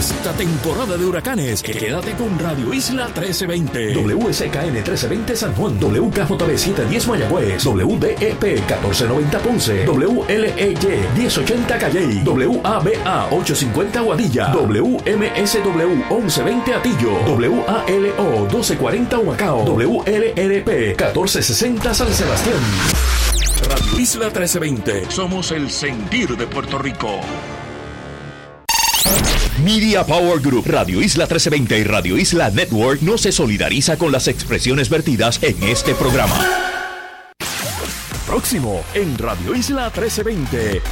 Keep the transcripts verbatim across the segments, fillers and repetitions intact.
esta temporada de huracanes, quédate con Radio Isla trece veinte. W S K N trece veinte San Juan, W K J B setecientos diez Mayagüez, W D E P catorce noventa Ponce, W L E Y diez ochenta Calley, W A B A ochocientos cincuenta Aguadilla, W M S W once veinte Atillo, W A L O doce cuarenta Humacao, W L R P catorce sesenta San Sebastián. Radio Isla trece veinte. Somos el sentir de Puerto Rico. Media Power Group, Radio Isla trece veinte y Radio Isla Network no se solidariza con las expresiones vertidas en este programa. Próximo en Radio Isla trece veinte.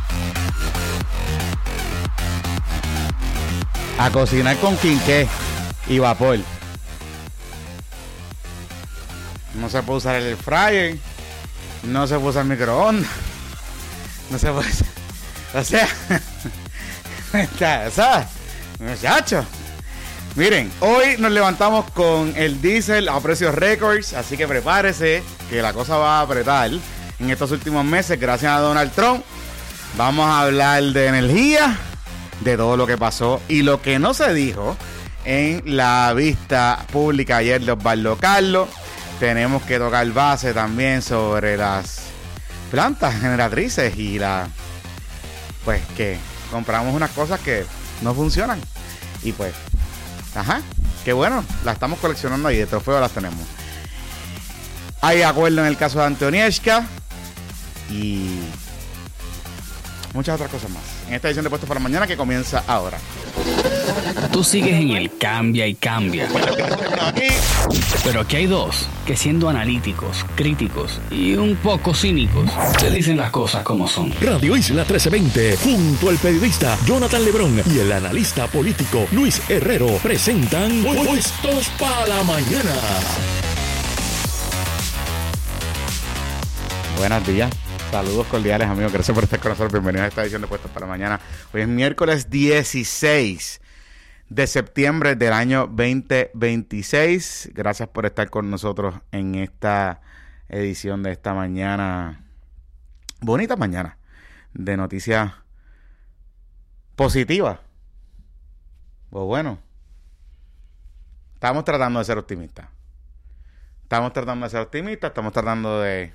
A cocinar con quinqué y vapor. No se puede usar el air fryer. No se puede usar el microondas. No se puede usar. O sea, ¿sabes? Muchachos. Miren, hoy nos levantamos con el diésel a precios récords. Así que prepárese que la cosa va a apretar en estos últimos meses. Gracias a Donald Trump. Vamos a hablar de energía, de todo lo que pasó y lo que no se dijo en la vista pública ayer de Osvaldo Carlos. Tenemos que tocar base también sobre las plantas generatrices y la pues que compramos unas cosas que no funcionan y pues ajá, qué bueno, las estamos coleccionando ahí, de trofeo las tenemos. Hay acuerdo en el caso de Antonieshka y muchas otras cosas más en esta edición de Puestos para Mañana que comienza ahora. Tú sigues en el cambia y cambia. Pero aquí hay dos que, siendo analíticos, críticos y un poco cínicos, te dicen las cosas como son. Radio Isla trece veinte, junto al periodista Jonathan Lebrón y el analista político Luis Herrero, presentan Puestos para la Mañana. Buenos días. Saludos cordiales, amigos. Gracias por estar con nosotros. Bienvenidos a esta edición de Puestos para Mañana. Hoy es miércoles dieciséis de septiembre del año veinte veintiséis. Gracias por estar con nosotros en esta edición de esta mañana. Bonita mañana de noticias positivas. Pues bueno, estamos tratando de ser optimistas. Estamos tratando de ser optimistas. Estamos tratando de...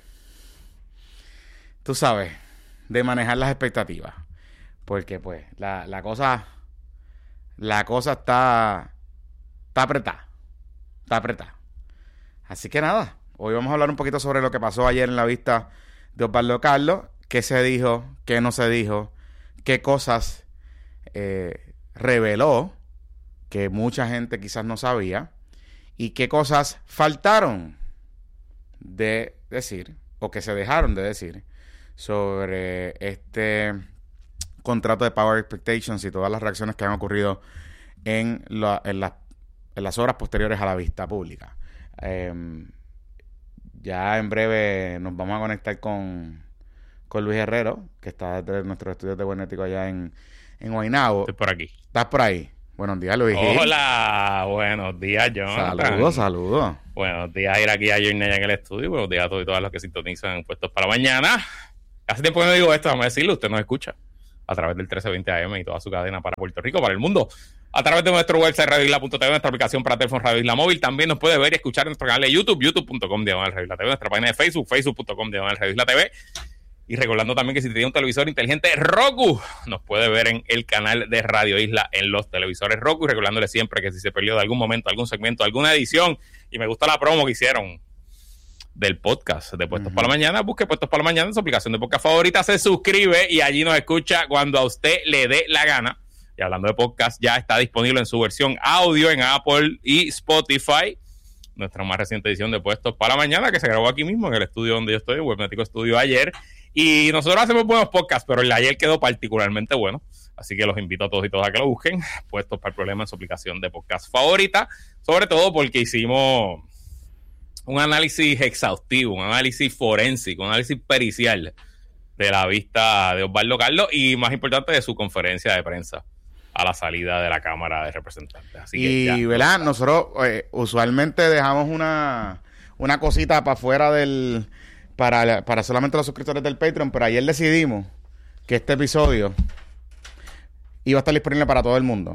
Tú sabes, de manejar las expectativas. Porque, pues, la, la cosa... La cosa está... Está apretada. Está apretada. Así que nada. Hoy vamos a hablar un poquito sobre lo que pasó ayer en la vista de Osvaldo Carlos. Qué se dijo, qué no se dijo. Qué cosas eh, reveló que mucha gente quizás no sabía. Y qué cosas faltaron de decir, o que se dejaron de decir, sobre este contrato de Power Expectations y todas las reacciones que han ocurrido en, la, en, la, en las horas posteriores a la vista pública. Eh, ya en breve nos vamos a conectar con, con Luis Herrero, que está desde nuestros estudios de Buenético allá en, en Guaynabo. Estoy por aquí. ¿Estás por ahí? Buenos días, Luis. Hola, buenos días, Jonathan. Saludos, saludos. Buenos días, ir aquí a Journey en el estudio. Buenos días a todos y todas los que sintonizan Puestos para Mañana. Hace tiempo que no digo esto, vamos a decirlo, usted nos escucha a través del trece veinte A M y toda su cadena para Puerto Rico, para el mundo, a través de nuestro website radio isla punto t v, nuestra aplicación para teléfono Radio Isla Móvil. También nos puede ver y escuchar en nuestro canal de YouTube, youtube punto com diagonal Radio Isla T V, nuestra página de Facebook, facebook punto com diagonal Radio Isla T V. Y recordando también que si tiene un televisor inteligente Roku, nos puede ver en el canal de Radio Isla en los televisores Roku. Y recordándole siempre que si se perdió de algún momento, algún segmento, alguna edición, y me gusta la promo que hicieron del podcast de Puestos uh-huh. para la Mañana, busque Puestos para la Mañana en su aplicación de podcast favorita, se suscribe y allí nos escucha cuando a usted le dé la gana. Y hablando de podcast, ya está disponible en su versión audio en Apple y Spotify. Nuestra más reciente edición de Puestos para la Mañana, que se grabó aquí mismo en el estudio donde yo estoy, en Webnético Studio ayer. Y nosotros hacemos buenos podcasts, pero el de ayer quedó particularmente bueno. Así que los invito a todos y todas a que lo busquen. Puestos para el Problema en su aplicación de podcast favorita. Sobre todo porque hicimos un análisis exhaustivo, un análisis forénsico, un análisis pericial de la vista de Osvaldo Carlos y, más importante, de su conferencia de prensa a la salida de la Cámara de Representantes. Así que y, ya, ¿verdad? No nosotros eh, usualmente dejamos una, una cosita para afuera del... Para, para solamente los suscriptores del Patreon, pero ayer decidimos que este episodio iba a estar disponible para todo el mundo.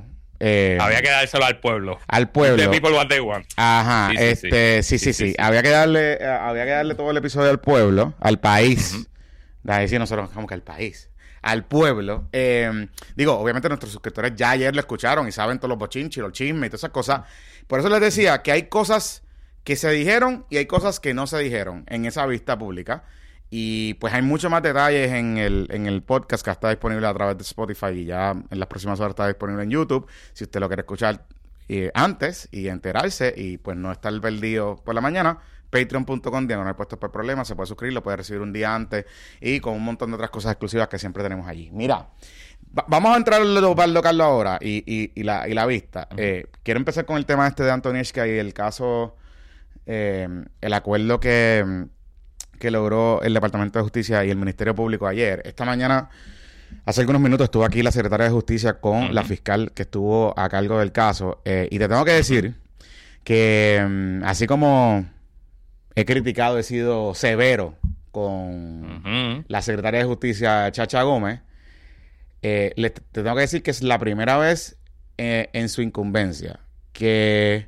Eh, Había que dárselo al pueblo. Al pueblo. The people what they want. Ajá, Sí, sí, este, sí, sí, sí, sí. sí, Sí, sí. Había que darle, eh, había que darle todo el episodio al pueblo, al país. Uh-huh. De ahí sí nosotros como que al país. Al pueblo. Eh, digo, obviamente nuestros suscriptores ya ayer lo escucharon y saben todos los bochinches, los chismes y todas esas cosas. Por eso les decía que hay cosas que se dijeron y hay cosas que no se dijeron en esa vista pública. Y pues hay muchos más detalles en el, en el podcast que está disponible a través de Spotify y ya en las próximas horas está disponible en YouTube. Si usted lo quiere escuchar eh, antes y enterarse y pues no estar perdido por la mañana, patreon punto com, diagonal puestos por problemas, se puede suscribir, lo puede recibir un día antes y con un montón de otras cosas exclusivas que siempre tenemos allí. Mira, va- vamos a entrar al lo, Carlos ahora y, y, y, la, y la vista. Uh-huh. Eh, quiero empezar con el tema este de Antonieshka y el caso, eh, el acuerdo que... que logró el Departamento de Justicia y el Ministerio Público ayer. Esta mañana, hace algunos minutos, estuvo aquí la Secretaria de Justicia con uh-huh. la fiscal que estuvo a cargo del caso. Eh, y te tengo que decir que, um, así como he criticado, he sido severo con uh-huh. la Secretaria de Justicia, Chacha Gómez, eh, le, te tengo que decir que es la primera vez eh, en su incumbencia que...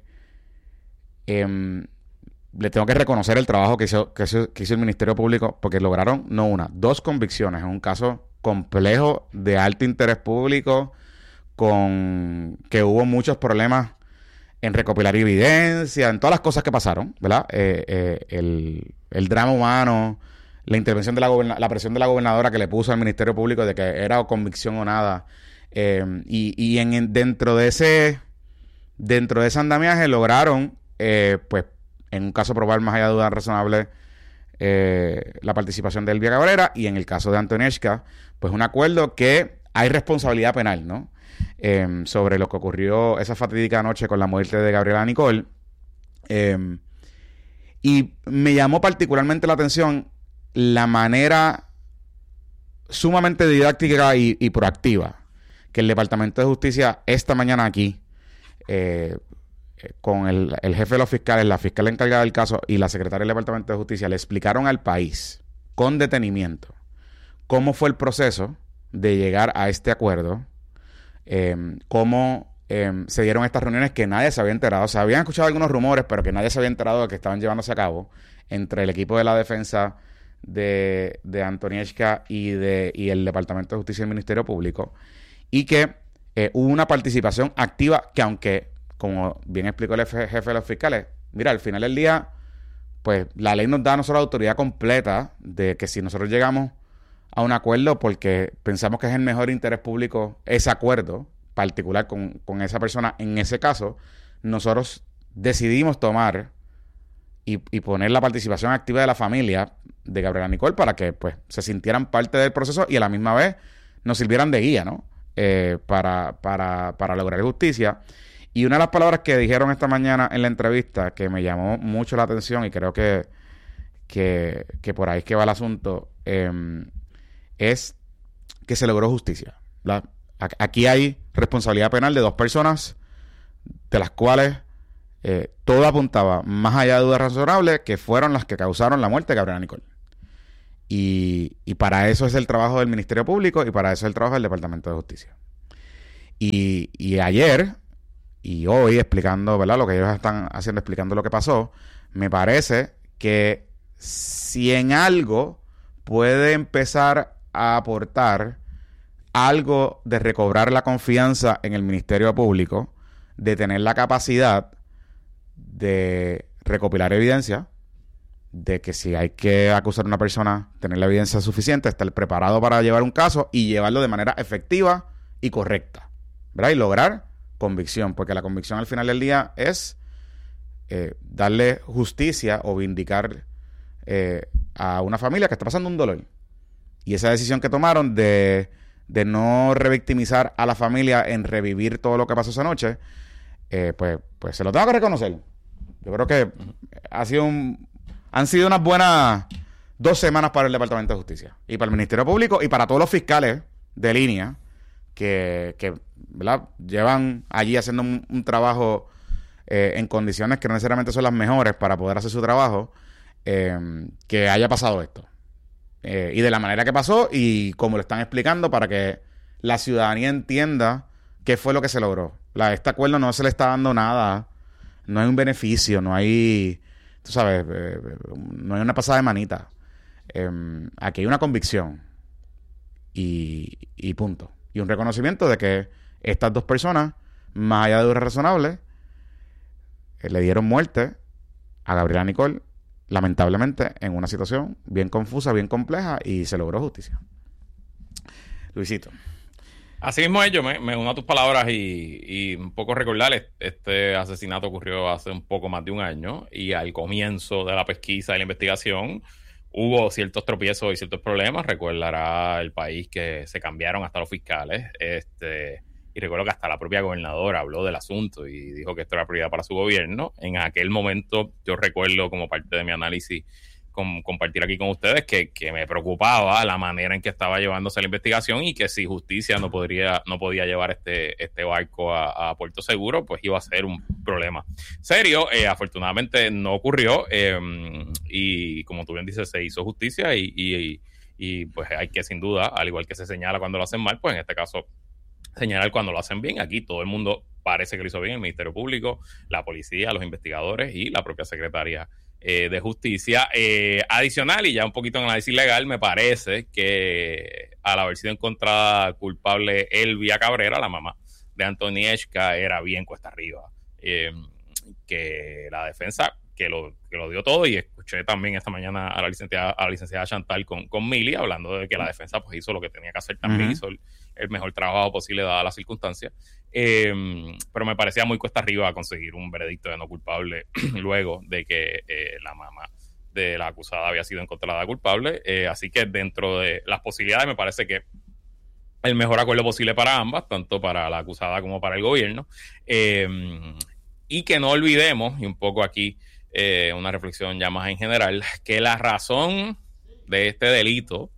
Eh, le tengo que reconocer el trabajo que hizo, que hizo, que hizo el Ministerio Público, porque lograron, no una, dos convicciones en un caso complejo de alto interés público, con que hubo muchos problemas en recopilar evidencia, en todas las cosas que pasaron, ¿verdad? Eh, eh, el, el drama humano, la intervención de la goberna- la presión de la gobernadora que le puso al Ministerio Público de que era convicción o nada. Eh, y y en, dentro de ese dentro de ese andamiaje lograron, eh, pues, en un caso probar más allá de duda razonable eh, la participación de Elvia Cabrera, y en el caso de Antonieshka, pues un acuerdo que hay responsabilidad penal, ¿no? Eh, sobre lo que ocurrió esa fatídica noche con la muerte de Gabriela Nicole. Eh, y me llamó particularmente la atención la manera sumamente didáctica y, y proactiva que el Departamento de Justicia esta mañana aquí, eh, con el, el jefe de los fiscales, la fiscal encargada del caso y la secretaria del Departamento de Justicia, le explicaron al país con detenimiento cómo fue el proceso de llegar a este acuerdo, eh, cómo eh, se dieron estas reuniones que nadie se había enterado. O sea, habían escuchado algunos rumores, pero que nadie se había enterado de que estaban llevándose a cabo entre el equipo de la defensa de, de Antonieshka y, de, y el Departamento de Justicia y el Ministerio Público, y que eh, hubo una participación activa que, aunque, como bien explicó el jefe de los fiscales, mira, al final del día, pues la ley nos da a nosotros la autoridad completa de que si nosotros llegamos a un acuerdo porque pensamos que es el mejor interés público ese acuerdo particular con, con esa persona, en ese caso, nosotros decidimos tomar y, y poner la participación activa de la familia de Gabriela Nicole para que, pues, se sintieran parte del proceso y a la misma vez nos sirvieran de guía, ¿no? Eh, para, para, para lograr justicia. Y una de las palabras que dijeron esta mañana en la entrevista que me llamó mucho la atención, y creo que, que, que por ahí es que va el asunto, eh, es que se logró justicia. La, aquí hay responsabilidad penal de dos personas, de las cuales eh, todo apuntaba, más allá de dudas razonables, que fueron las que causaron la muerte de Gabriela Nicole. Y, y para eso es el trabajo del Ministerio Público y para eso es el trabajo del Departamento de Justicia. Y, y ayer y hoy, explicando, ¿verdad?, lo que ellos están haciendo, explicando lo que pasó, me parece que si en algo puede empezar a aportar algo de recobrar la confianza en el Ministerio Público, de tener la capacidad de recopilar evidencia, de que si hay que acusar a una persona, tener la evidencia suficiente, estar preparado para llevar un caso y llevarlo de manera efectiva y correcta, ¿verdad? Y lograr convicción, porque la convicción al final del día es eh, darle justicia o vindicar eh, a una familia que está pasando un dolor. Y esa decisión que tomaron de, de no revictimizar a la familia en revivir todo lo que pasó esa noche, eh, pues, pues se lo tengo que reconocer. Yo creo que ha sido un, han sido unas buenas dos semanas para el Departamento de Justicia y para el Ministerio Público y para todos los fiscales de línea que, que ¿verdad?, llevan allí haciendo un, un trabajo eh, en condiciones que no necesariamente son las mejores para poder hacer su trabajo, eh, que haya pasado esto. Eh, y de la manera que pasó y como lo están explicando para que la ciudadanía entienda qué fue lo que se logró. La, este acuerdo no se le está dando nada. No hay un beneficio, no hay, tú sabes, eh, no hay una pasada de manita. Eh, aquí hay una convicción y, y punto. Y un reconocimiento de que estas dos personas, más allá de dudas razonables, eh, le dieron muerte a Gabriela Nicole, lamentablemente, en una situación bien confusa, bien compleja, y se logró justicia. Luisito. Así mismo es, yo me, me uno a tus palabras y, y un poco recordar, este asesinato ocurrió hace un poco más de un año y al comienzo de la pesquisa y la investigación hubo ciertos tropiezos y ciertos problemas. Recordará el país que se cambiaron hasta los fiscales, este y recuerdo que hasta la propia gobernadora habló del asunto y dijo que esto era prioridad para su gobierno. En aquel momento yo recuerdo, como parte de mi análisis, con, compartir aquí con ustedes que, que me preocupaba la manera en que estaba llevándose la investigación y que si justicia no podría no podía llevar este, este barco a, a Puerto Seguro, pues iba a ser un problema serio. Eh, afortunadamente no ocurrió eh, y como tú bien dices, se hizo justicia y, y, y pues hay que, sin duda, al igual que se señala cuando lo hacen mal, pues en este caso señalar cuando lo hacen bien. Aquí todo el mundo parece que lo hizo bien, el Ministerio Público, la policía, los investigadores y la propia secretaria eh, de Justicia. Eh, adicional, y ya un poquito en análisis legal, me parece que al haber sido encontrada culpable Elvia Cabrera, la mamá de Anthony Eshka, era bien cuesta arriba. Eh, que la defensa, que lo, que lo dio todo, y escuché también esta mañana a la licenciada, a la licenciada Chantal con, con Mili hablando de que la defensa pues hizo lo que tenía que hacer también, uh-huh. hizo el, el mejor trabajo posible dadas las circunstancias, eh, pero me parecía muy cuesta arriba conseguir un veredicto de no culpable luego de que eh, la mamá de la acusada había sido encontrada culpable, eh, así que dentro de las posibilidades me parece que el mejor acuerdo posible para ambas, tanto para la acusada como para el gobierno, eh, y que no olvidemos, y un poco aquí Eh, una reflexión ya más en general, que la razón de este delito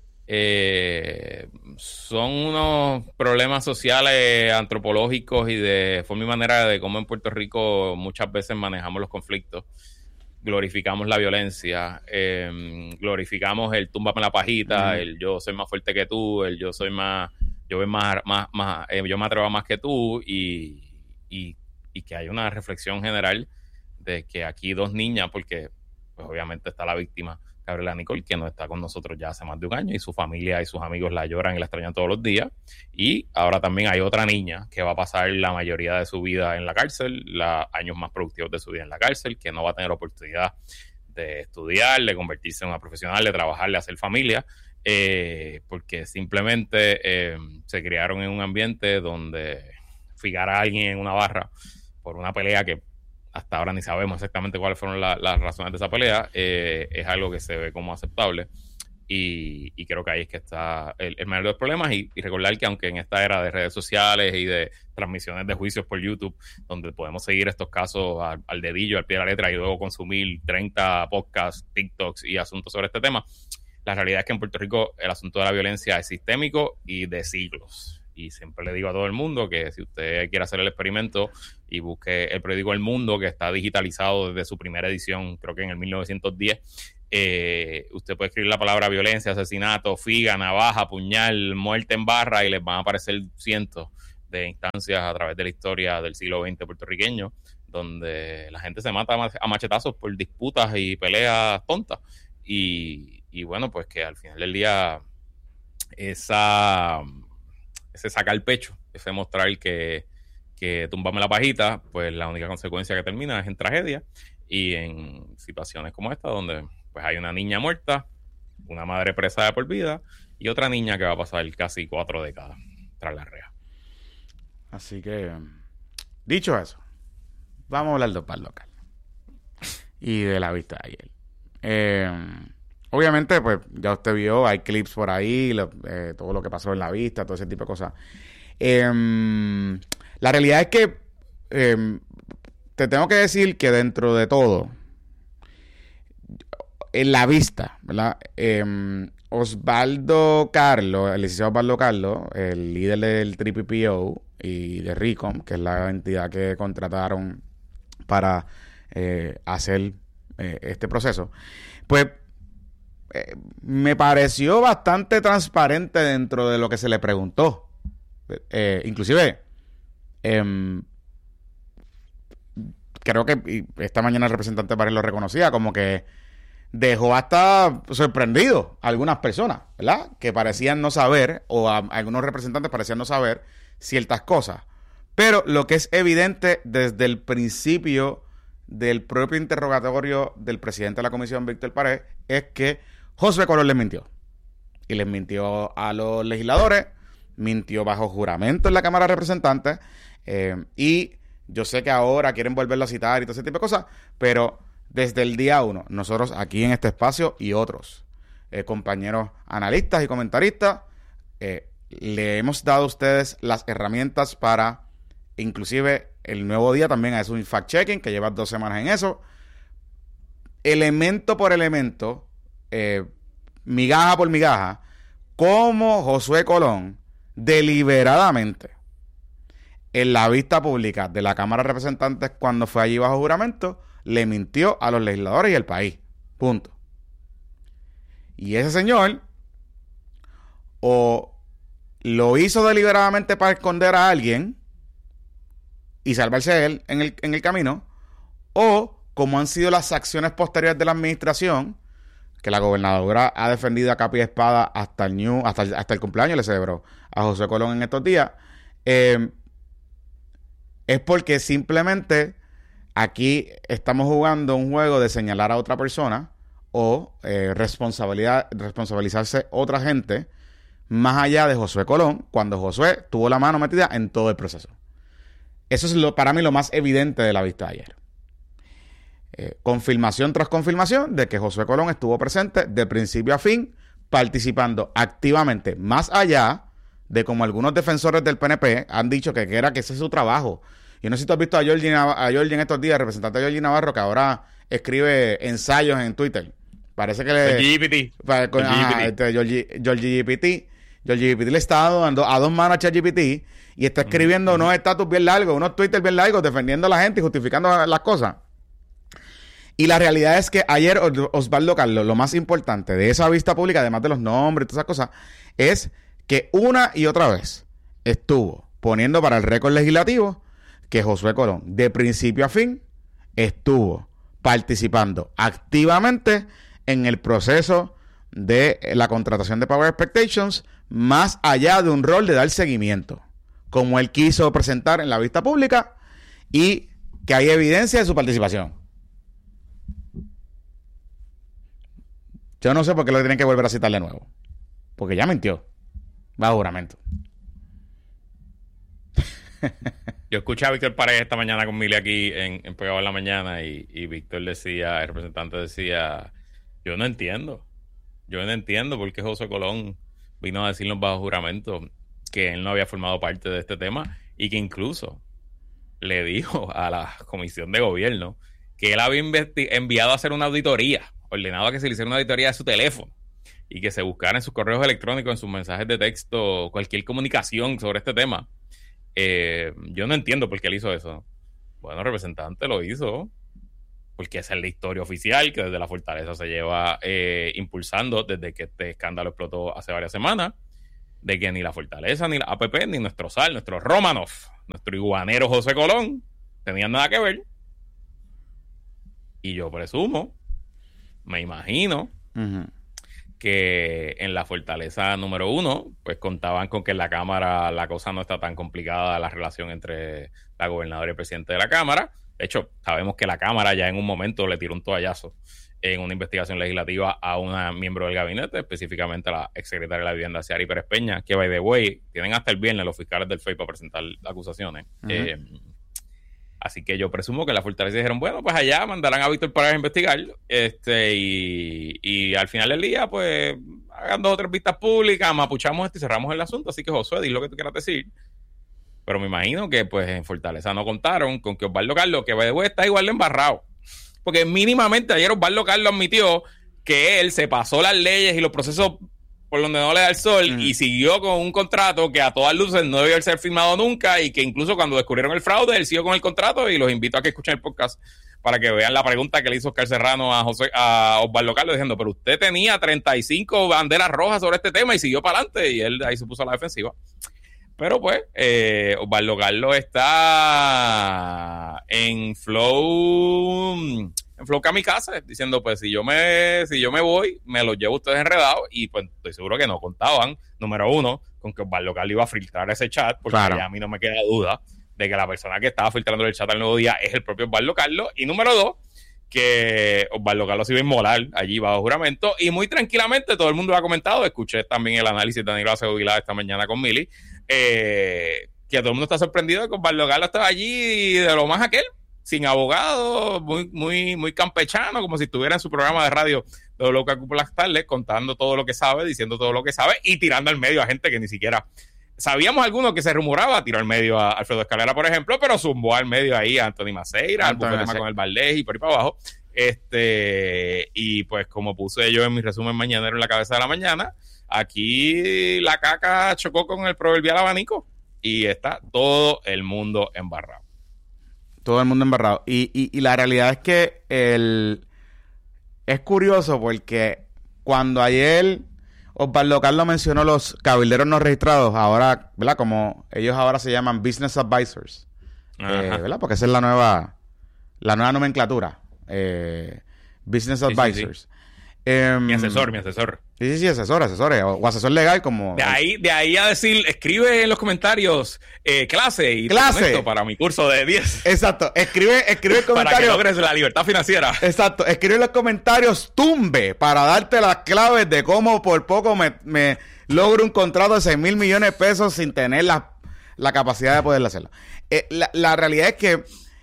eh, son unos problemas sociales, antropológicos y de forma y manera de cómo en Puerto Rico muchas veces manejamos los conflictos. Glorificamos la violencia, eh, glorificamos el túmbame la pajita, mm. el yo soy más fuerte que tú, el yo soy más, yo voy más, más, más eh, yo me atrevo más que tú, y, y, y que hay una reflexión general de que aquí dos niñas, porque pues obviamente está la víctima Gabriela Nicole, que no está con nosotros ya hace más de un año, y su familia y sus amigos la lloran y la extrañan todos los días, y ahora también hay otra niña que va a pasar la mayoría de su vida en la cárcel, los años más productivos de su vida en la cárcel, que no va a tener oportunidad de estudiar, de convertirse en una profesional, de trabajar, de hacer familia, eh, porque simplemente eh, se criaron en un ambiente donde fijar a alguien en una barra por una pelea que hasta ahora ni sabemos exactamente cuáles fueron la, las razones de esa pelea, eh, es algo que se ve como aceptable, y, y creo que ahí es que está el, el mayor de los problemas, y, y recordar que aunque en esta era de redes sociales y de transmisiones de juicios por YouTube, donde podemos seguir estos casos al, al dedillo, al pie de la letra, y luego consumir treinta podcasts, TikToks y asuntos sobre este tema, la realidad es que en Puerto Rico el asunto de la violencia es sistémico y de siglos. Y siempre le digo a todo el mundo que si usted quiere hacer el experimento y busque el periódico El Mundo, que está digitalizado desde su primera edición, creo que en el mil novecientos diez, eh, usted puede escribir la palabra violencia, asesinato, figa, navaja, puñal, muerte en barra, y les van a aparecer cientos de instancias a través de la historia del siglo veinte puertorriqueño, donde la gente se mata a machetazos por disputas y peleas tontas. Y, y bueno, pues que al final del día esa... ese sacar el pecho, ese mostrar que, que túmbame la pajita, pues la única consecuencia que termina es en tragedia, y en situaciones como esta, donde pues hay una niña muerta, una madre presa de por vida, y otra niña que va a pasar casi cuatro décadas tras la rea. Así que, dicho eso, vamos a hablar del par local y de la vista de ayer. Eh... Obviamente, pues, ya usted vio, hay clips por ahí, lo, eh, todo lo que pasó en la vista, todo ese tipo de cosas. Eh, la realidad es que eh, te tengo que decir que dentro de todo, en la vista, ¿verdad? Eh, Osvaldo Carlos, el licenciado Osvaldo Carlos, el líder del P P P O y de RICOM, que es la entidad que contrataron para eh, hacer eh, este proceso, pues Eh, me pareció bastante transparente dentro de lo que se le preguntó. Eh, inclusive Eh, creo que esta mañana el representante Párez lo reconocía, como que dejó hasta sorprendido a algunas personas, ¿verdad? Que parecían no saber, o a, a algunos representantes parecían no saber ciertas cosas. Pero lo que es evidente desde el principio del propio interrogatorio del presidente de la comisión, Víctor Párez, es que Josué Colón les mintió. Y les mintió a los legisladores, mintió bajo juramento en la Cámara de Representantes, eh, y yo sé que ahora quieren volverlo a citar y todo ese tipo de cosas, pero desde el día uno, nosotros aquí en este espacio y otros eh, compañeros analistas y comentaristas, eh, le hemos dado a ustedes las herramientas para, inclusive el Nuevo Día también hace un fact-checking, que lleva dos semanas en eso, elemento por elemento, eh, migaja por migaja, cómo Josué Colón deliberadamente en la vista pública de la Cámara de Representantes, cuando fue allí bajo juramento, le mintió a los legisladores y al país. Punto. Y ese señor o lo hizo deliberadamente para esconder a alguien y salvarse a él en el, en el camino, o como han sido las acciones posteriores de la administración, que la gobernadora ha defendido a capa y espada hasta el new, hasta el, hasta el cumpleaños le celebró a Josué Colón en estos días, eh, es porque simplemente aquí estamos jugando un juego de señalar a otra persona o eh, responsabilidad, responsabilizarse otra gente más allá de Josué Colón, cuando Josué tuvo la mano metida en todo el proceso. Eso es lo, para mí lo más evidente de la vista de ayer. Eh, confirmación tras confirmación de que Josué Colón estuvo presente de principio a fin, participando activamente, más allá de como algunos defensores del P N P han dicho que, que era que ese es su trabajo. Yo no sé si tú has visto a Georgie, a Georgie en estos días, el representante de Georgie Navarro, que ahora escribe ensayos en Twitter. Parece que le... G P T. Para, con, ajá, este, Georgie, Georgie G P T. Georgie G P T le está dando a dos manos a ChatGPT y está escribiendo uh-huh. unos estatus bien largos, unos Twitter bien largos, defendiendo a la gente y justificando las cosas. Y la realidad es que ayer Osvaldo Carlos, lo más importante de esa vista pública, además de los nombres y todas esas cosas, es que una y otra vez estuvo poniendo para el récord legislativo que Josué Colón, de principio a fin, estuvo participando activamente en el proceso de la contratación de Power Expectations, más allá de un rol de dar seguimiento, como él quiso presentar en la vista pública, y que hay evidencia de su participación. Yo no sé por qué lo tienen que volver a citar de nuevo, porque ya mintió bajo juramento. Yo escuché a Víctor Párez esta mañana con Mili aquí en, en Pegado en la Mañana y, y Víctor decía, el representante decía, yo no entiendo, yo no entiendo por qué Josué Colón vino a decirnos bajo juramento que él no había formado parte de este tema y que incluso le dijo a la comisión de gobierno que él había investi- enviado a hacer una auditoría, ordenado a que se le hiciera una auditoría de su teléfono y que se buscara en sus correos electrónicos, en sus mensajes de texto, cualquier comunicación sobre este tema. Eh, yo no entiendo por qué él hizo eso. Bueno, el representante lo hizo porque esa es la historia oficial que desde la Fortaleza se lleva eh, impulsando desde que este escándalo explotó hace varias semanas, de que ni la Fortaleza, ni la A P P, ni nuestro S A L, nuestro Romanov, nuestro iguanero José Colón tenían nada que ver. Y yo presumo, me imagino, uh-huh. que en la Fortaleza número uno, pues contaban con que en la Cámara la cosa no está tan complicada, la relación entre la gobernadora y el presidente de la Cámara. De hecho, sabemos que la Cámara ya en un momento le tiró un toallazo en una investigación legislativa a una miembro del gabinete, específicamente a la exsecretaria de la Vivienda, Ciari Pérez Peña, que, by the way, tienen hasta el viernes los fiscales del F E I para presentar acusaciones. Uh-huh. Eh, así que yo presumo que la Fortaleza dijeron, bueno, pues allá mandarán a Víctor Párez a investigar, este, y, y al final del día, pues, hagan dos o tres vistas públicas, mapuchamos esto y cerramos el asunto. Así que, Josué, di lo que tú quieras decir. Pero me imagino que, pues, en Fortaleza no contaron con que Osvaldo Carlos, que by the way está igual de embarrado. Porque mínimamente ayer Osvaldo Carlos admitió que él se pasó las leyes y los procesos por donde no le da el sol mm. y siguió con un contrato que a todas luces no debió ser firmado nunca y que incluso cuando descubrieron el fraude, él siguió con el contrato. Y los invito a que escuchen el podcast para que vean la pregunta que le hizo Oscar Serrano a, José, a Osvaldo Carlos diciendo, pero usted tenía treinta y cinco banderas rojas sobre este tema y siguió para adelante, y él ahí se puso a la defensiva. Pero pues, eh, Osvaldo Carlos está en flow, en flow kamikaze, diciendo pues si yo me, si yo me voy, me los llevo ustedes enredados, y pues estoy seguro que no contaban, número uno, con que Osvaldo Carlos iba a filtrar ese chat, porque claro. ya a mí no me queda duda de que la persona que estaba filtrando el chat al Nuevo Día es el propio Osvaldo Carlos, y número dos, que Osvaldo Carlos iba a inmolar allí bajo juramento, y muy tranquilamente todo el mundo lo ha comentado. Escuché también el análisis de Danilo Acevedo Vilá esta mañana con Mili, eh, que todo el mundo está sorprendido de que Osvaldo Carlos estaba allí de lo más aquel, sin abogado, muy, muy, muy campechano, como si estuviera en su programa de radio de W K Q por las tardes, contando todo lo que sabe, diciendo todo lo que sabe, y tirando al medio a gente que ni siquiera sabíamos. Algunos que se rumoraba, tiró al medio a Alfredo Escalera, por ejemplo, pero zumbó al medio ahí a Anthony Maceira, al bufete más con el Valdés y por ahí para abajo. Este, y pues como puse yo en mi resumen mañanero en la cabeza de la mañana, aquí la caca chocó con el proverbial abanico y está todo el mundo embarrado. Todo el mundo embarrado. Y, y, y la realidad es que el es curioso porque cuando ayer Osvaldo Carlos mencionó los cabilderos no registrados, ahora, ¿verdad? Como ellos ahora se llaman Business Advisors, eh, ¿verdad? Porque esa es la nueva, la nueva nomenclatura. Eh, Business sí, Advisors. Sí, sí. Eh, mi asesor, mi asesor. Sí, sí, sí, asesor, asesor, o, o asesor legal como... De ahí, de ahí a decir, escribe en los comentarios eh, clase y clase para mi curso de diez. Exacto, escribe, escribe el comentario. Para que logres la libertad financiera. Exacto, escribe en los comentarios tumbe para darte las claves de cómo por poco me, me logro un contrato de seis mil millones de pesos sin tener la, la capacidad de poder hacerlo. Eh, la, la realidad es que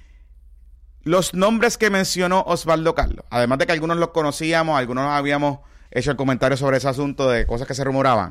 los nombres que mencionó Osvaldo Carlos, además de que algunos los conocíamos, algunos habíamos hecho el comentario sobre ese asunto de cosas que se rumoraban,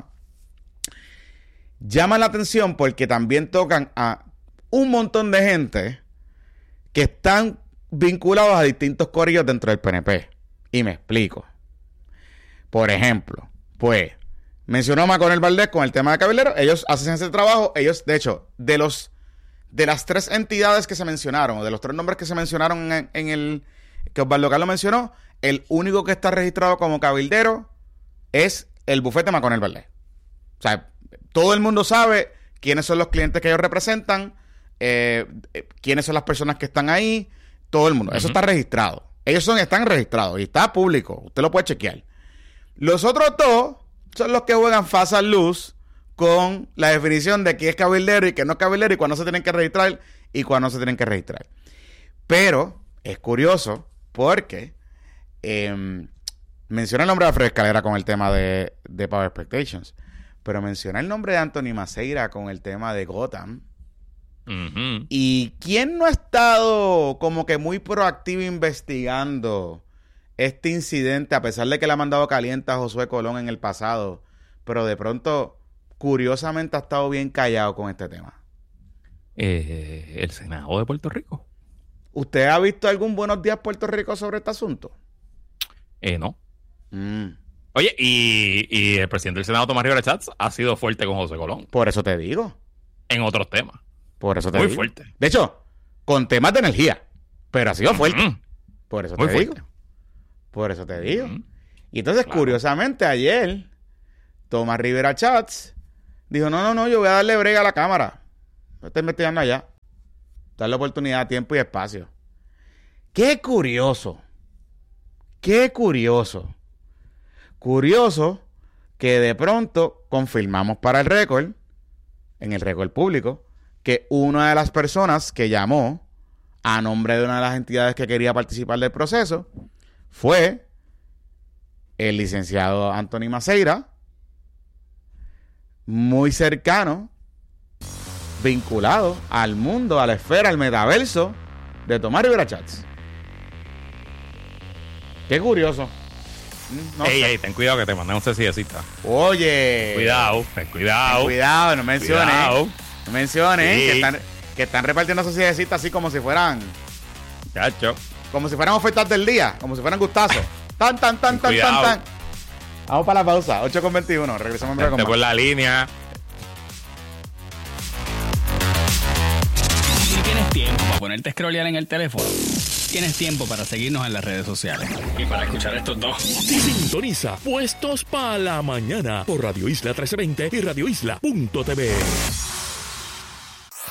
llaman la atención porque también tocan a un montón de gente que están vinculados a distintos corillos dentro del P N P. Y me explico. Por ejemplo, pues, mencionó a Maconel Valdés con el tema de cabildero. Ellos hacen ese trabajo. Ellos, de hecho, de los de las tres entidades que se mencionaron, o de los tres nombres que se mencionaron en, en el que Osvaldo Carlos mencionó, el único que está registrado como cabildero es el bufete Maconel Valdés. O sea, todo el mundo sabe quiénes son los clientes que ellos representan, eh, quiénes son las personas que están ahí, todo el mundo. Uh-huh. Eso está registrado. Ellos son, están registrados y está público. Usted lo puede chequear. Los otros dos son los que juegan fast and loose con la definición de qué es cabildero y qué no es cabildero y cuándo se tienen que registrar y cuándo no se tienen que registrar. Pero es curioso porque eh, menciona el nombre de Alfredo Escalera con el tema de, de Power Expectations, pero menciona el nombre de Anthony Maceira con el tema de Gotham. Uh-huh. ¿Y quién no ha estado como que muy proactivo investigando este incidente, a pesar de que le ha mandado caliente a Josué Colón en el pasado, pero de pronto, curiosamente, ha estado bien callado con este tema? Eh, el Senado de Puerto Rico. ¿Usted ha visto algún Buenos Días Puerto Rico sobre este asunto? Eh, no. Mm. Oye, y, y el presidente del Senado, Tomás Rivera Chats, ha sido fuerte con José Colón. Por eso te digo. En otros temas. Por eso te Muy digo. fuerte. De hecho, con temas de energía. Pero ha sido fuerte. Uh-huh. Por eso Muy te fuerte. digo. Por eso te digo. Uh-huh. Y entonces, Claro. curiosamente, ayer, Tomás Rivera Chats dijo, no, no, no, yo voy a darle brega a la Cámara. No estoy investigando allá. Darle oportunidad, tiempo y espacio. Qué curioso. Qué curioso. Curioso que de pronto confirmamos para el récord, en el récord público, que una de las personas que llamó a nombre de una de las entidades que quería participar del proceso fue el licenciado Anthony Maceira, muy cercano, vinculado al mundo, a la esfera, al metaverso de Tomás Rivera Chats. Qué curioso. No ey, sé. ey, ten cuidado que te mandan un cecillecita. Oye. Cuidado, ten cuidado. Ten cuidado, no menciones. Cuidado. No menciones Sí. que están, que están repartiendo sociedades así como si fueran, Chacho. como si fueran ofertas del día, como si fueran gustazos. Tan, tan, tan, tan, Cuidado. tan, tan. Vamos para la pausa. ocho con veintiuno. Regresamos en breve con Te más. por la línea. Si tienes tiempo para ponerte a scrollear en el teléfono, tienes tiempo para seguirnos en las redes sociales. Y para escuchar estos dos. Sintoniza Puestos para la Mañana por Radio Isla trece veinte y radio isla punto t v.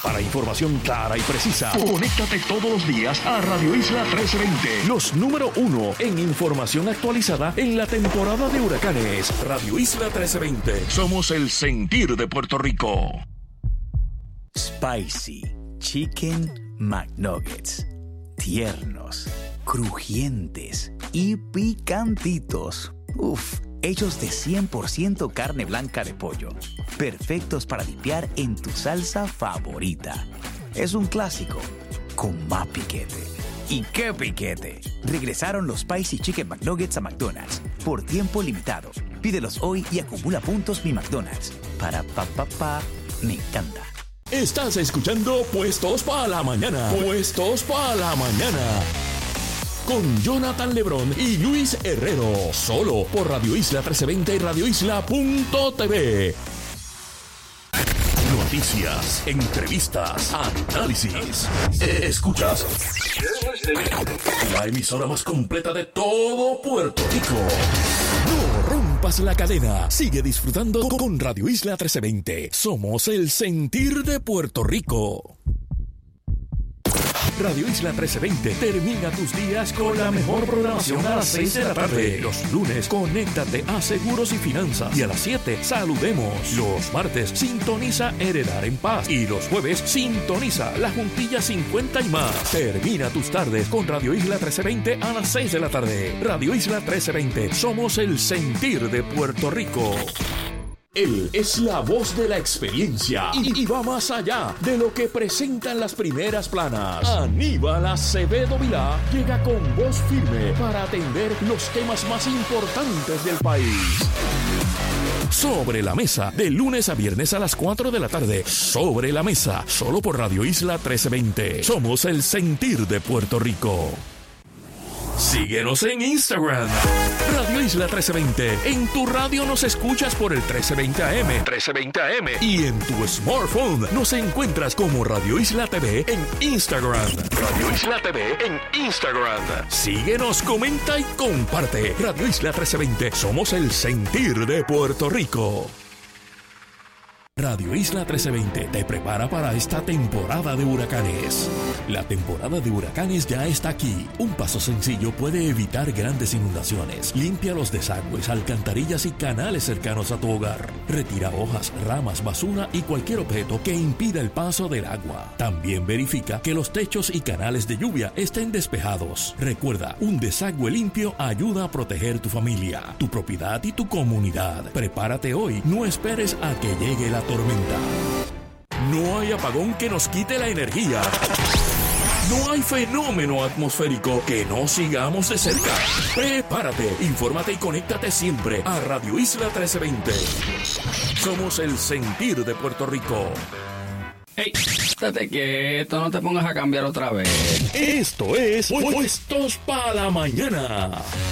Para información clara y precisa, conéctate todos los días a Radio Isla trece veinte. Los número uno en información actualizada en la temporada de huracanes. Radio Isla trece veinte. Somos el sentir de Puerto Rico. Spicy Chicken McNuggets. Tiernos, crujientes y picantitos. Uf, hechos de cien por ciento carne blanca de pollo. Perfectos para dipear en tu salsa favorita. Es un clásico con más piquete. ¿Y qué piquete? Regresaron los Spicy Chicken McNuggets a McDonald's por tiempo limitado. Pídelos hoy y acumula puntos Mi McDonald's. Para pa pa pa, me encanta. Estás escuchando Puestos para la Mañana. Puestos para la Mañana. Con Jonathan Lebrón y Luis Herrero. Solo por Radio Isla trece veinte y radio isla punto t v. Noticias, entrevistas, análisis. Escuchas la emisora más completa de todo Puerto Rico. No rompas la cadena. Sigue disfrutando con Radio Isla trece veinte. Somos el sentir de Puerto Rico. Radio Isla trece veinte termina tus días con la mejor programación a las seis de la tarde. Los lunes, conéctate a Seguros y Finanzas. Y a las siete, saludemos. Los martes, sintoniza Heredar en Paz. Y los jueves, sintoniza La Juntilla cincuenta y más. Termina tus tardes con Radio Isla trece veinte a las seis de la tarde. Radio Isla trece veinte, somos el sentir de Puerto Rico. Él es la voz de la experiencia y, y va más allá de lo que presentan las primeras planas. Aníbal Acevedo Vilá llega con voz firme para atender los temas más importantes del país. Sobre la Mesa, de lunes a viernes a las cuatro de la tarde. Sobre la Mesa, solo por Radio Isla trece veinte. Somos el sentir de Puerto Rico. Síguenos en Instagram, Radio Isla trece veinte. En tu radio nos escuchas por el trece veinte A M. trece veinte A M. Y en tu smartphone nos encuentras como Radio Isla T V en Instagram. Radio Isla T V en Instagram. Síguenos, comenta y comparte. Radio Isla trece veinte. Somos el sentir de Puerto Rico. Radio Isla trece veinte te prepara para esta temporada de huracanes. La temporada de huracanes ya está aquí. Un paso sencillo puede evitar grandes inundaciones. Limpia los desagües, alcantarillas y canales cercanos a tu hogar. Retira hojas, ramas, basura y cualquier objeto que impida el paso del agua. También verifica que los techos y canales de lluvia estén despejados. Recuerda, un desagüe limpio ayuda a proteger tu familia, tu propiedad y tu comunidad. Prepárate hoy, no esperes a que llegue la tormenta. No hay apagón que nos quite la energía. No hay fenómeno atmosférico que no sigamos de cerca. Prepárate, infórmate y conéctate siempre a Radio Isla trece veinte. Somos el sentir de Puerto Rico. Ey, estate quieto, no te pongas a cambiar otra vez. Esto es Puestos para la Mañana.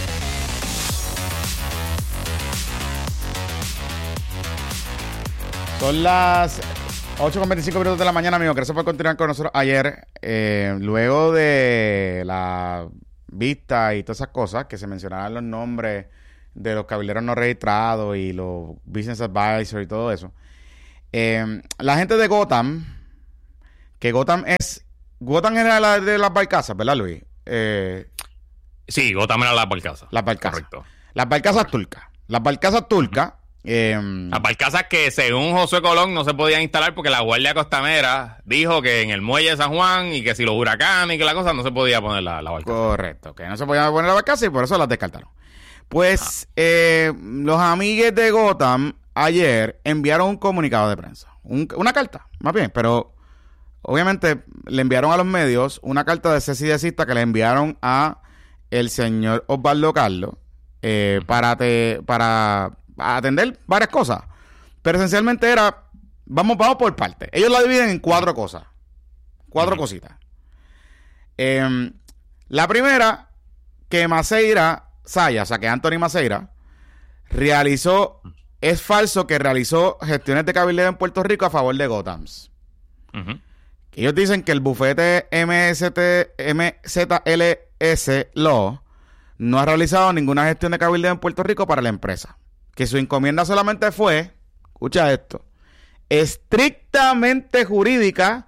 Son las ocho con veinticinco minutos de la mañana, amigos. Gracias por continuar con nosotros ayer. Eh, luego de la vista y todas esas cosas, que se mencionaban los nombres de los cabilderos no registrados y los business advisors y todo eso. Eh, la gente de Gotham, que Gotham es... Gotham era la de las barcazas, ¿verdad, Luis? Eh, sí, Gotham era las barcazas. Las barcazas. Correcto. Las barcazas turcas. Las barcazas turcas... Eh, Las barcazas que según Josué Colón no se podían instalar porque la Guardia Costanera dijo que en el muelle de San Juan y que si los huracanes y que la cosa no se podía poner la, la barcaza. Correcto, que no se podía poner la barcaza y por eso las descartaron. Pues ah. eh, los amigues de Gotham ayer enviaron un comunicado de prensa, un, una carta, más bien, pero obviamente le enviaron a los medios una carta de cese y desista que le enviaron a el señor Osvaldo Carlos eh, para te, para a atender varias cosas, pero esencialmente era vamos, vamos por partes. Ellos la dividen en cuatro cosas, cuatro uh-huh. cositas. Eh, la primera, que Maceira Saya, o sea que Anthony Maceira realizó, es falso que realizó gestiones de cabildeo en Puerto Rico a favor de Gothams. Uh-huh. Ellos dicen que el bufete M S T, M Z L S Law no ha realizado ninguna gestión de cabildeo en Puerto Rico para la empresa. Que su encomienda solamente fue, escucha esto, estrictamente jurídica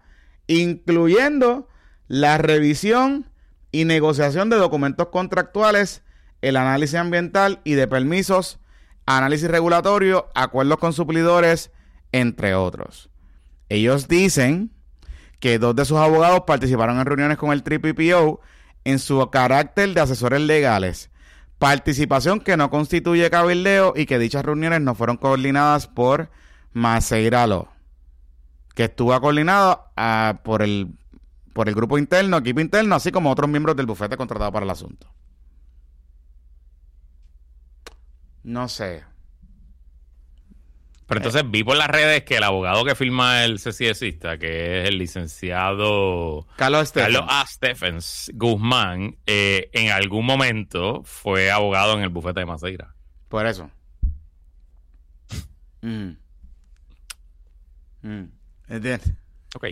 incluyendo la revisión y negociación de documentos contractuales, el análisis ambiental y de permisos, análisis regulatorio, acuerdos con suplidores, entre otros. Ellos dicen que dos de sus abogados participaron en reuniones con el T P P O en su carácter de asesores legales, participación que no constituye cabildeo y que dichas reuniones no fueron coordinadas por Maceira Law, que estuvo coordinado uh, por el por el grupo interno, equipo interno, así como otros miembros del bufete contratado para el asunto. No sé. Pero entonces vi por las redes que el abogado que firma el C C S-ista, que es el licenciado Carlos Stephens, Carlos A. Stephens Guzmán, eh, en algún momento fue abogado en el bufete de Maceira. Por eso. Mm. Mm. ¿Entiendes? Ok.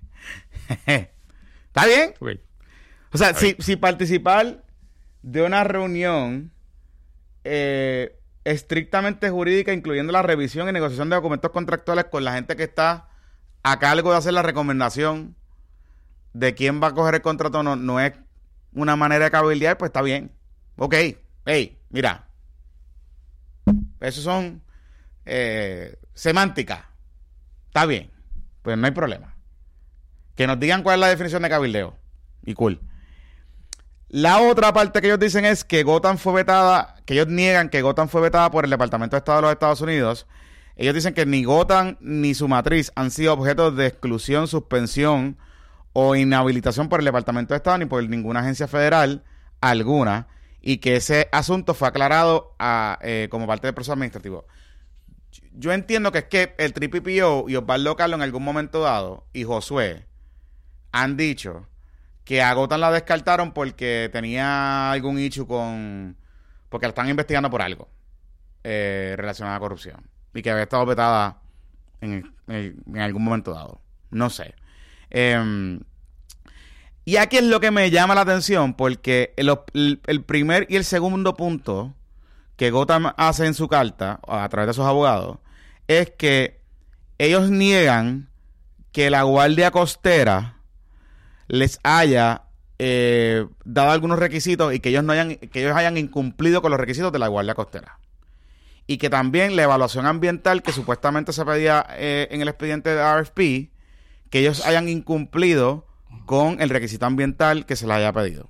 ¿Está bien? Okay. O sea, si, bien. si participar de una reunión eh, estrictamente jurídica, incluyendo la revisión y negociación de documentos contractuales con la gente que está a cargo de hacer la recomendación de quién va a coger el contrato, no, no es una manera de cabildear, pues está bien. Ok. Hey, mira. Eso son eh, semánticas. Está bien. Pues no hay problema. Que nos digan cuál es la definición de cabildeo. Y cool. La otra parte que ellos dicen es que Gotham fue vetada, que ellos niegan que Gotham fue vetada por el Departamento de Estado de los Estados Unidos. Ellos dicen que ni Gotham ni su matriz han sido objeto de exclusión, suspensión o inhabilitación por el Departamento de Estado ni por ninguna agencia federal alguna, y que ese asunto fue aclarado a, eh, como parte del proceso administrativo. Yo entiendo que es que el T P P O y Osvaldo Carlos en algún momento dado y Josué han dicho que a Gotham la descartaron porque tenía algún issue con... porque la están investigando por algo eh, relacionado a corrupción y que había estado vetada en, en, en algún momento dado. No sé. Eh, y aquí es lo que me llama la atención, porque el, el, el primer y el segundo punto que Gotham hace en su carta, a través de sus abogados, es que ellos niegan que la Guardia Costera les haya eh, dado algunos requisitos y que ellos no hayan, que ellos hayan incumplido con los requisitos de la Guardia Costera. Y que también la evaluación ambiental que supuestamente se pedía eh, en el expediente de R F P, que ellos hayan incumplido con el requisito ambiental que se les haya pedido.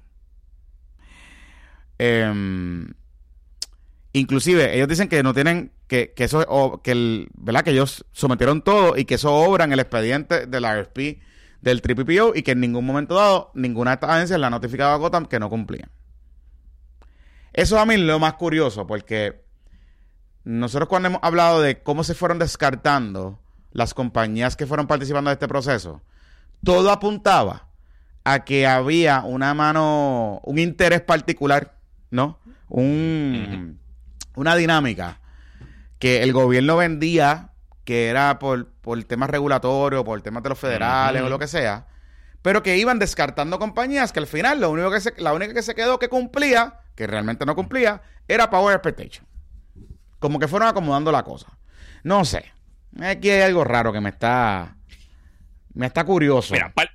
Eh, inclusive, ellos dicen que no tienen, que, que eso, o, que el, ¿verdad? Que ellos sometieron todo y que eso obra en el expediente del R F P del T P P O y que en ningún momento dado ninguna de estas agencias le ha notificado a Gotham que no cumplían. Eso a mí es lo más curioso, porque nosotros cuando hemos hablado de cómo se fueron descartando las compañías que fueron participando de este proceso, todo apuntaba a que había una mano, un interés particular, ¿no? Un, uh-huh. Una dinámica que el gobierno vendía, que era por, por temas regulatorios, por temas de los federales uh-huh. o lo que sea, pero que iban descartando compañías que al final lo único que se, la única que se quedó que cumplía, que realmente no cumplía, era Power Expectation. Como que fueron acomodando la cosa. No sé. Aquí hay algo raro que me está... Me está curioso. Mira, par,